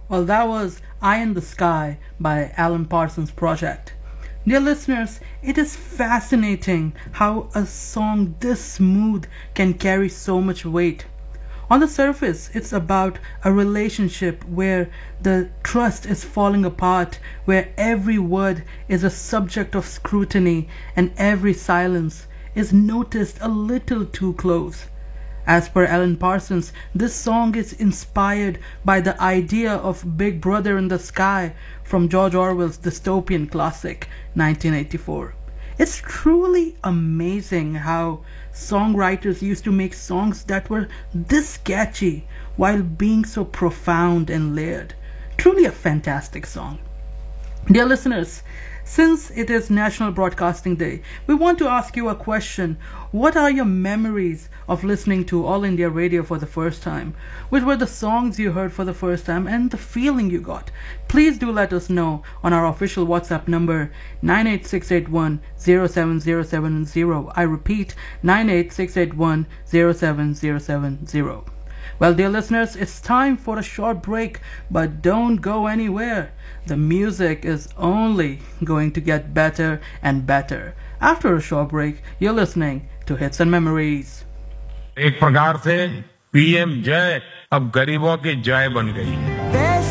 Well, that was Eye in the Sky by Alan Parsons Project. Dear listeners, it is fascinating how a song this smooth can carry so much weight. On the surface, it's about a relationship where the trust is falling apart, where every word is a subject of scrutiny and every silence is noticed a little too close. As per Alan Parsons, this song is inspired by the idea of Big Brother in the Sky from George Orwell's dystopian classic 1984. It's truly amazing how songwriters used to make songs that were this catchy while being so profound and layered. Truly a fantastic song. Dear listeners, since it is National Broadcasting Day, we want to ask you a question. What are your memories of listening to All India Radio for the first time? Which were the songs you heard for the first time and the feeling you got? Please do let us know on our official WhatsApp number 98681070770. I repeat, 98681070770. Well, dear listeners, it's time for a short break, but don't go anywhere. The music is only going to get better and better. After a short break, you're listening to Hits and Memories. एक प्रकार से PM जय अब गरीबों की जय बन गई है।